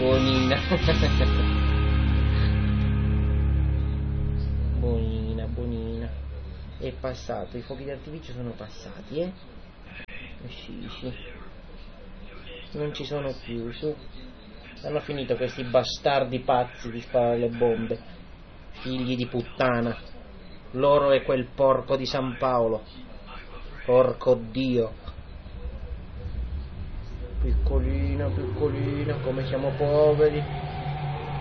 Buonina. Buonina, buonina. È passato, i fuochi d'artificio sono passati, eh? Sì, sì. Non ci sono più, su. Hanno finito questi bastardi pazzi di sparare le bombe. Figli di puttana. Loro e quel porco di San Paolo. Porco Dio. Piccolina, piccolina, come siamo poveri.